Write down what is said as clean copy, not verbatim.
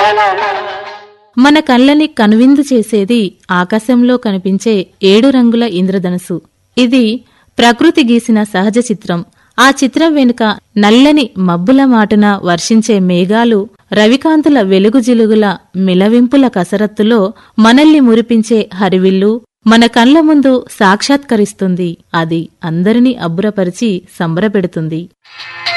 మన కళ్ళని కనువిందు చేసేది ఆకాశంలో కనిపించే 7 రంగుల ఇంద్రధనుసు. ఇది ప్రకృతి గీసిన సహజ చిత్రం. ఆ చిత్రం వెనుక నల్లని మబ్బుల మాటున వర్షించే మేఘాలు, రవికాంతుల వెలుగుజిలుగుల మిలవింపుల కసరత్తులో మనల్ని మురిపించే హరివిల్లు మన కళ్ల ముందు సాక్షాత్కరిస్తుంది. అది అందరినీ అబ్బురపరిచి సంబరపెడుతుంది.